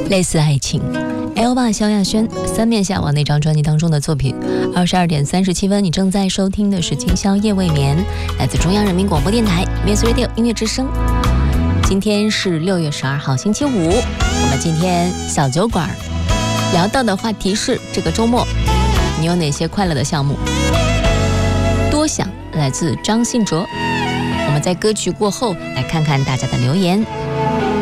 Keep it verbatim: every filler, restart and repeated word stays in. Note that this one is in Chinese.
类似爱情。L 爸萧亚轩三面下往那张专辑当中的作品。二十二点三十七分，你正在收听的是今宵夜未眠，来自中央人民广播电台 Music Radio 音乐之声。今天是六月十二号星期五，我们今天小酒馆聊到的话题是这个周末你有哪些快乐的项目？多想来自张信哲。我们在歌曲过后来看看大家的留言。